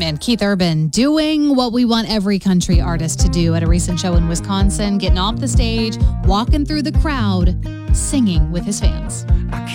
Man, Keith Urban doing what we want every country artist to do at a recent show in Wisconsin, getting off the stage, walking through the crowd, singing with his fans.